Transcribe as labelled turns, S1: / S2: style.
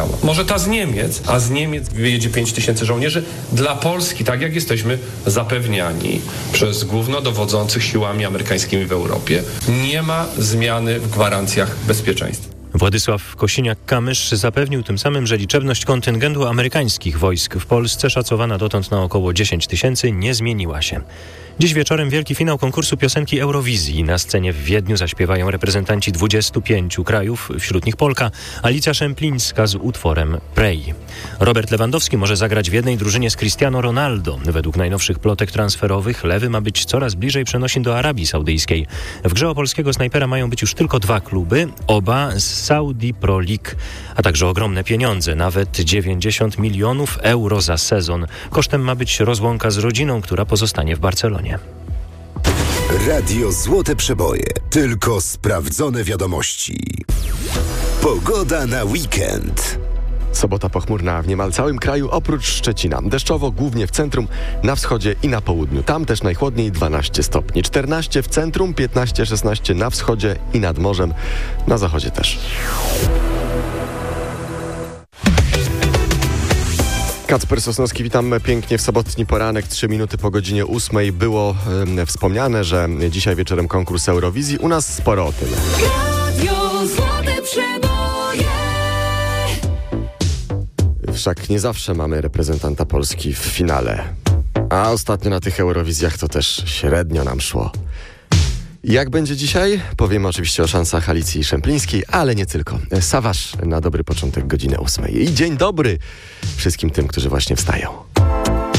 S1: zapomniała. Może ta z Niemiec, a z Niemiec wyjedzie 5000 żołnierzy. Dla Polski, tak jak jesteśmy zapewniani przez głównodowodzących siłami amerykańskimi w Europie, nie ma zmiany w gwarancjach bezpieczeństwa.
S2: Władysław Kosiniak-Kamysz zapewnił tym samym, że liczebność kontyngentu amerykańskich wojsk w Polsce, szacowana dotąd na około 10 000, nie zmieniła się. Dziś wieczorem wielki finał konkursu piosenki Eurowizji. Na scenie w Wiedniu zaśpiewają reprezentanci 25 krajów, wśród nich Polka, Alicja Szemplińska z utworem Pray. Robert Lewandowski może zagrać w jednej drużynie z Cristiano Ronaldo. Według najnowszych plotek transferowych Lewy ma być coraz bliżej przenosin do Arabii Saudyjskiej. W grze o polskiego snajpera mają być już tylko 2 kluby, oba z Saudi Pro League, a także ogromne pieniądze, nawet 90 milionów euro za sezon. Kosztem ma być rozłąka z rodziną, która pozostanie w Barcelonie.
S3: Radio Złote Przeboje. Tylko sprawdzone wiadomości. Pogoda na weekend.
S4: Sobota pochmurna w niemal całym kraju, oprócz Szczecina. Deszczowo głównie w centrum, na wschodzie i na południu. Tam też najchłodniej 12 stopni. 14 w centrum, 15-16 na wschodzie i nad morzem. Na zachodzie też. Kacper Sosnowski, witam pięknie w sobotni poranek, 3 minuty po godzinie 8. Było wspomniane, że dzisiaj wieczorem konkurs Eurowizji. U nas sporo o tym.
S5: Radio Złote Przeboje.
S4: Wszak nie zawsze mamy reprezentanta Polski w finale. A ostatnio na tych Eurowizjach to też średnio nam szło. Jak będzie dzisiaj? Powiemy oczywiście o szansach Alicji Szemplińskiej, ale nie tylko. Sawasz na dobry początek godziny 8. I dzień dobry wszystkim tym, którzy właśnie wstają.